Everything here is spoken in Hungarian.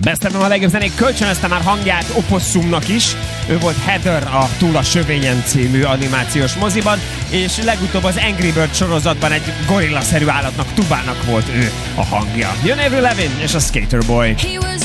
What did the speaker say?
Beszéltem a legjobb zenék, kölcsönözte már hangját Opossumnak is. Ő volt Heather a Túl a sövényen című animációs moziban, és legutóbb az Angry Bird sorozatban egy gorillaszerű állatnak, Tubának volt ő a hangja. Jön Avril Lavigne és a Skater Boy.